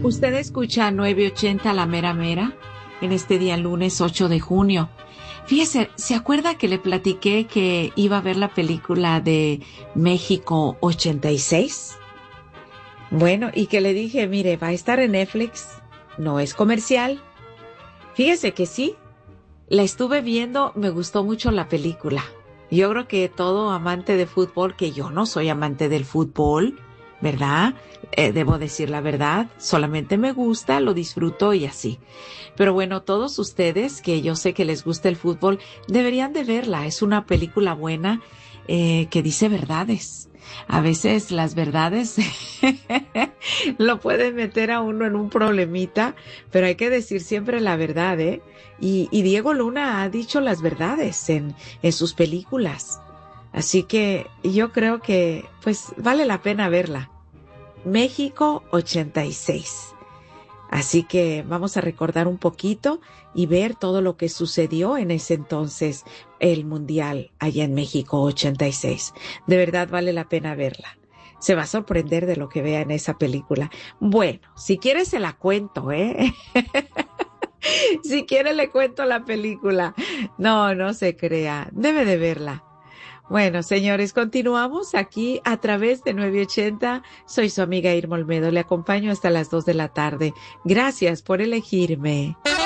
Usted escucha 980 La Mera Mera en este día lunes 8 de junio. Fíjese, ¿se acuerda que le platiqué que iba a ver la película de México 86? Bueno, y que le dije, mire, va a estar en Netflix, no es comercial. Fíjese que sí, la estuve viendo, me gustó mucho la película. Yo creo que todo amante de fútbol, que yo no soy amante del fútbol, ¿verdad? Debo decir la verdad, solamente me gusta, lo disfruto y así. Pero bueno, todos ustedes, que yo sé que les gusta el fútbol, deberían de verla. Es una película buena que dice verdades. A veces las verdades lo pueden meter a uno en un problemita, pero hay que decir siempre la verdad, ¿eh? Y Diego Luna ha dicho las verdades en sus películas. Así que yo creo que, pues, vale la pena verla. México 86. Así que vamos a recordar un poquito y ver todo lo que sucedió en ese entonces, el Mundial allá en México 86. De verdad vale la pena verla. Se va a sorprender de lo que vea en esa película. Bueno, si quiere se la cuento, ¿eh? Si quiere le cuento la película. No, no se crea. Debe de verla. Bueno, señores, continuamos aquí a través de 980. Soy su amiga Irma Olmedo. Le acompaño hasta las 2 de la tarde. Gracias por elegirme.